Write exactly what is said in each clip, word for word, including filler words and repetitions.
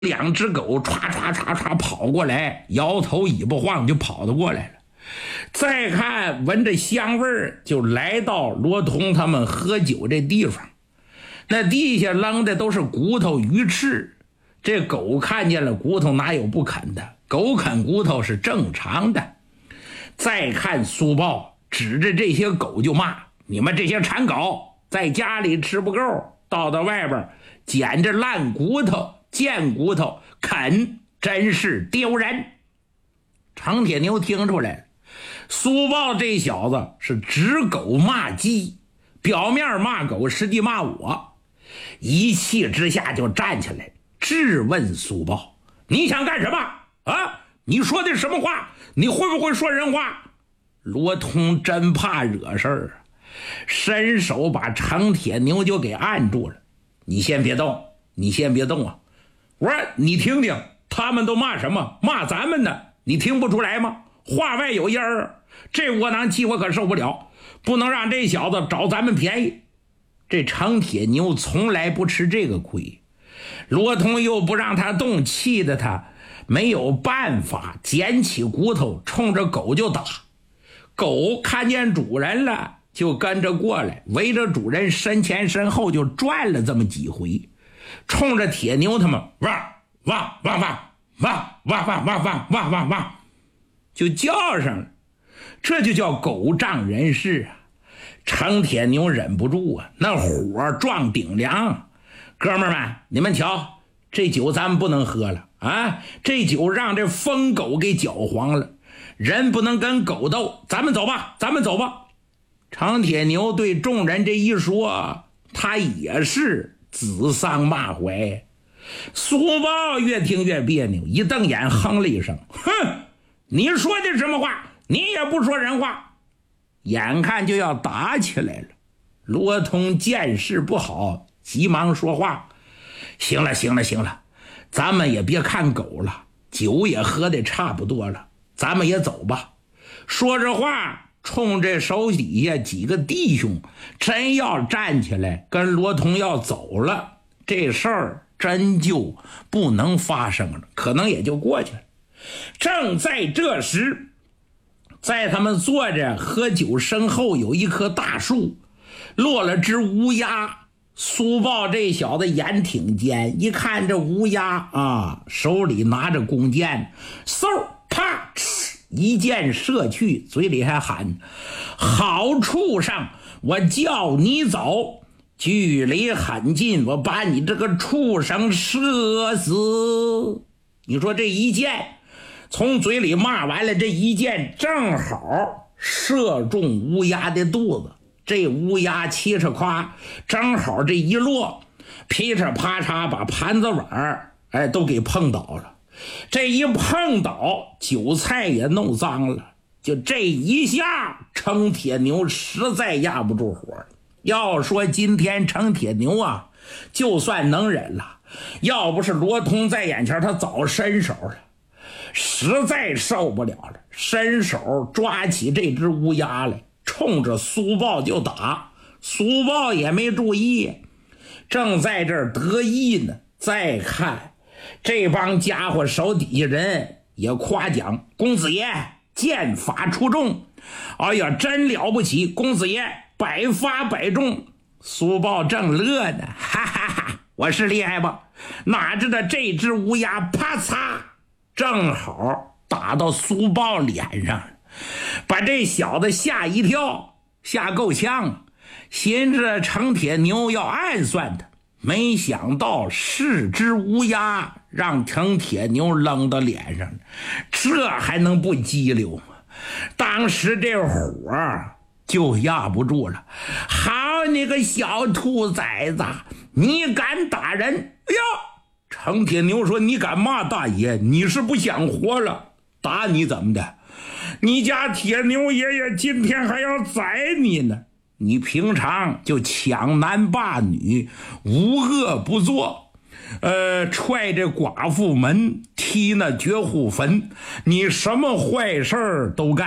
两只狗唰唰唰唰跑过来，摇头尾巴晃就跑得过来了。再看闻着香味儿，就来到罗通他们喝酒这地方。那地下扔的都是骨头鱼翅，这狗看见了骨头哪有不啃的，狗啃骨头是正常的。再看苏豹指着这些狗就骂：你们这些馋狗，在家里吃不够，到到外边捡着烂骨头贱骨头啃，真是丢人。程铁牛听出来了，苏豹这小子是指狗骂鸡，表面骂狗，实际骂我。一气之下就站起来质问苏豹：你想干什么啊？你说的什么话？你会不会说人话？罗通真怕惹事儿，伸手把程铁牛就给按住了。你先别动，你先别动啊！我说你听听，他们都骂什么？骂咱们呢，你听不出来吗？话外有音儿，这窝囊气我可受不了，不能让这小子找咱们便宜。这程铁牛从来不吃这个亏，罗通又不让他动，气得他没有办法，捡起骨头冲着狗就打。狗看见主人了，就跟着过来，围着主人身前身后就转了这么几回，冲着铁牛他们汪汪汪汪汪汪汪汪汪汪汪汪就叫上了。这就叫狗仗人势啊！程铁牛忍不住啊，那火撞顶梁。哥们儿们，你们瞧，这酒咱们不能喝了啊！这酒让这疯狗给搅黄了，人不能跟狗斗，咱们走吧，咱们走吧。程铁牛对众人这一说，他也是指桑骂槐。苏豹越听越别扭，一瞪眼哼了一声：哼，你说的什么话？你也不说人话。眼看就要打起来了，罗通见势不好，急忙说话：行了行了行了，咱们也别看狗了，酒也喝得差不多了，咱们也走吧。说着话，冲着手底下几个弟兄真要站起来跟罗通要走了，这事儿真就不能发生了，可能也就过去了。正在这时，在他们坐着喝酒身后有一棵大树，落了只乌鸦。苏豹这小子眼挺尖，一看这乌鸦啊，手里拿着弓箭，嗖啪一箭射去，嘴里还喊：好畜生，我叫你走，距离很近，我把你这个畜生射死。你说这一箭从嘴里骂完了，这一箭正好射中乌鸦的肚子，这乌鸦嘁哧夸，正好这一落，噼里啪嚓把盘子碗哎都给碰倒了。这一碰倒，酒菜也弄脏了。就这一下，程铁牛实在压不住火了。要说今天程铁牛啊，就算能忍了，要不是罗通在眼前，他早伸手了。实在受不了了，伸手抓起这只乌鸦来，冲着苏豹就打。苏豹也没注意，正在这儿得意呢。再看这帮家伙手底下人也夸奖公子爷剑法出众，哎呀真了不起，公子爷百发百中。苏豹正乐呢，哈哈哈，我是厉害吧？哪知道这只乌鸦啪嚓正好打到苏豹脸上，把这小子吓一跳，吓够呛，寻着程铁牛要暗算他，没想到是只乌鸦让程铁牛扔到脸上，这还能不激溜吗？当时这火就压不住了。好你个小兔崽子，你敢打人！哎呀，程铁牛说：你敢骂大爷，你是不想活了，打你怎么的？你家铁牛爷爷今天还要宰你呢。你平常就抢男霸女，无恶不作，呃，踹着寡妇门，踢那绝户坟，你什么坏事都干。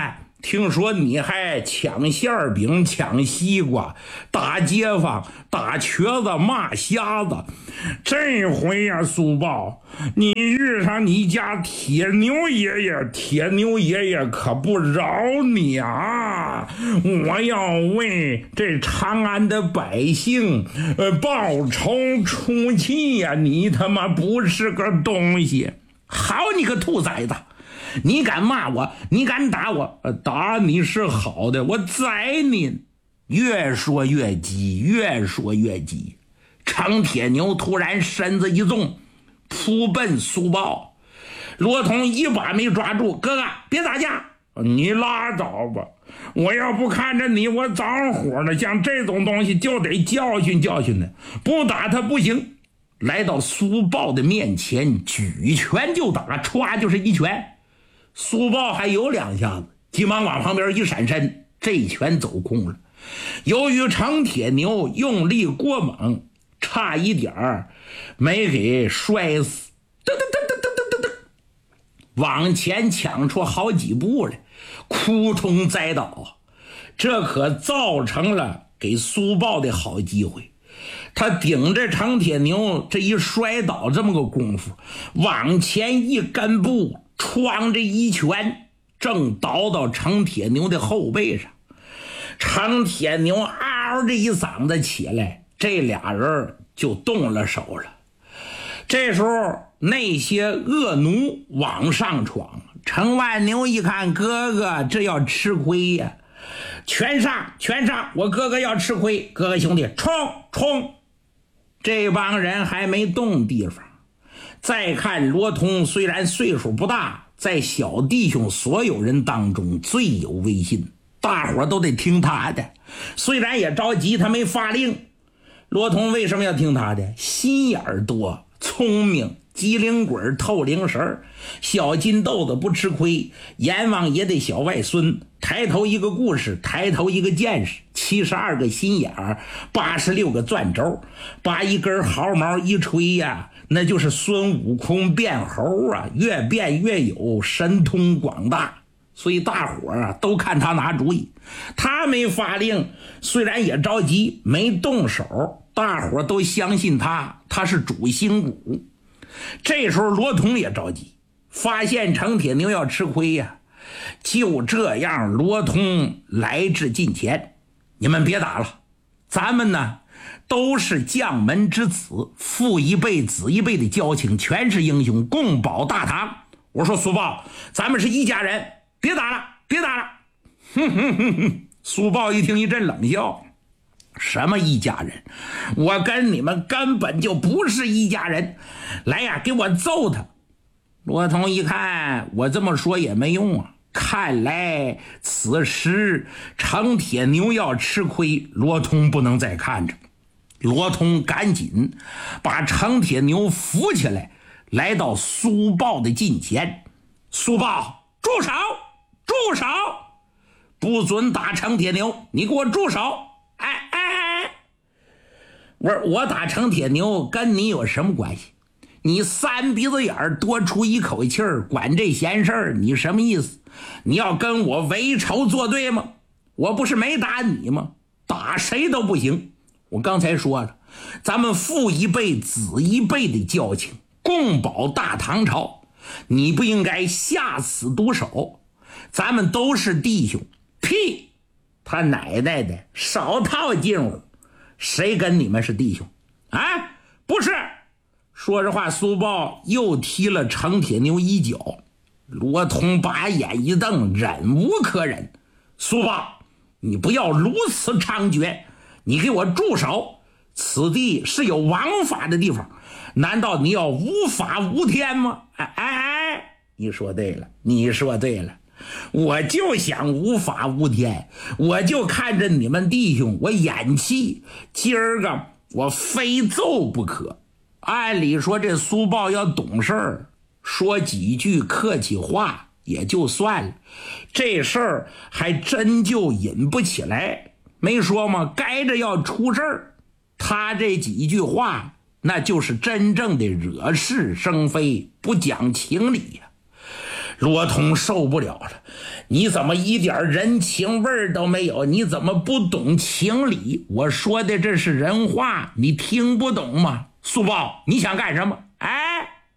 听说你还抢馅饼、抢西瓜、打街坊、打瘸子、骂瞎子，这回呀，苏豹，你遇上你家铁牛爷爷，铁牛爷爷可不饶你啊！我要为这长安的百姓，呃，报仇出气呀！你他妈不是个东西！好你个兔崽子！你敢骂我，你敢打我，打你是好的，我宰你！越说越急，越说越急。程铁牛突然身子一纵，扑奔苏豹。罗通一把没抓住，哥哥别打架，你拉倒吧，我要不看着你我着火了，像这种东西就得教训教训他，不打他不行。来到苏豹的面前，举拳就打，歘就是一拳。苏豹还有两下子，急忙往旁边一闪身，这一拳走空了。由于程铁牛用力过猛，差一点儿没给摔死，噔噔噔噔噔噔噔，往前抢出好几步来，扑通栽倒。这可造成了给苏豹的好机会。他顶着程铁牛这一摔倒，这么个功夫，往前一跟步，哐这一拳正倒到程铁牛的后背上。程铁牛嗷这一嗓子起来，这俩人就动了手了。这时候那些恶奴往上闯，程万牛一看哥哥这要吃亏呀，全上全上，我哥哥要吃亏，哥哥兄弟冲冲！这帮人还没动地方。再看罗通，虽然岁数不大，在小弟兄所有人当中最有威信，大伙都得听他的。虽然也着急，他没发令。罗通为什么要听他的？心眼儿多，聪明，机灵鬼透灵神，小金豆子不吃亏，阎王爷的小外孙，抬头一个故事，抬头一个见识，七十二个心眼儿，八十六个钻轴，把一根毫毛一吹呀，那就是孙悟空变猴啊，越变越有神通广大。所以大伙儿啊都看他拿主意，他没发令，虽然也着急，没动手，大伙儿都相信他，他是主心骨。这时候罗通也着急，发现程铁牛要吃亏呀，就这样，罗通来至近前，你们别打了，咱们呢都是将门之子，父一辈子一辈的交情，全是英雄，共保大唐。我说苏豹，咱们是一家人，别打了别打了。哼哼哼哼，苏豹一听一阵冷笑，什么一家人，我跟你们根本就不是一家人，来呀，给我揍他。罗通一看我这么说也没用啊，看来此时程铁牛要吃亏，罗通不能再看着。罗通赶紧把程铁牛扶起来，来到苏豹的近前。苏豹，住手住手，不准打程铁牛，你给我住手。哎哎哎，我我打程铁牛跟你有什么关系？你三鼻子眼多出一口气儿，管这闲事儿，你什么意思？你要跟我为仇作对吗？我不是没打你吗？打谁都不行。我刚才说了，咱们父一辈子一辈的交情，共保大唐朝，你不应该下此毒手。咱们都是弟兄。屁，他奶奶的，少套近乎，谁跟你们是弟兄啊？不是。说实话，苏豹又踢了程铁牛一脚。罗通把眼一瞪，忍无可忍。苏豹，你不要如此猖獗，你给我住手！此地是有王法的地方，难道你要无法无天吗？哎哎哎，你说对了，你说对了，我就想无法无天，我就看着你们弟兄我眼气，今儿个我非揍不可。按理说这苏豹要懂事儿，说几句客气话也就算了，这事儿还真就引不起来。没说吗？该着要出事儿，他这几句话那就是真正的惹是生非，不讲情理呀。 罗通受不了了，你怎么一点人情味儿都没有？你怎么不懂情理？我说的这是人话，你听不懂吗？苏豹，你想干什么？